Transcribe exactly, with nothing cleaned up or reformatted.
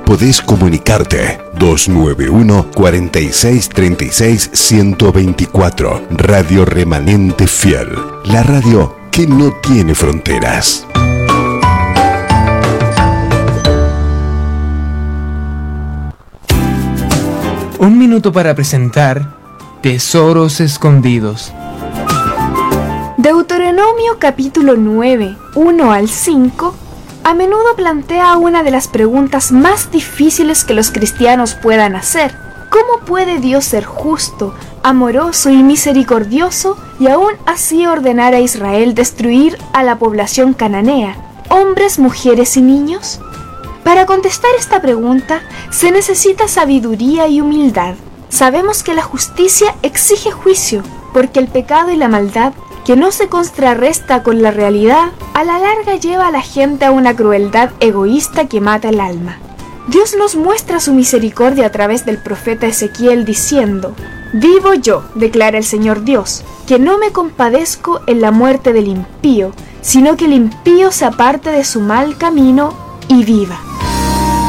podés comunicarte. dos nueve uno, cuatro seis tres seis, uno dos cuatro. Radio Remanente Fiel. La radio que no tiene fronteras. Un minuto para presentar Tesoros Escondidos. Deuteronomio capítulo nueve, uno al cinco, a menudo plantea una de las preguntas más difíciles que los cristianos puedan hacer. ¿Cómo puede Dios ser justo, amoroso y misericordioso y aún así ordenar a Israel destruir a la población cananea, hombres, mujeres y niños? Para contestar esta pregunta se necesita sabiduría y humildad. Sabemos que la justicia exige juicio, porque el pecado y la maldad, que no se contrarresta con la realidad, a la larga lleva a la gente a una crueldad egoísta que mata el alma. Dios nos muestra su misericordia a través del profeta Ezequiel diciendo: «Vivo yo, declara el Señor Dios, que no me compadezco en la muerte del impío, sino que el impío se aparte de su mal camino y viva».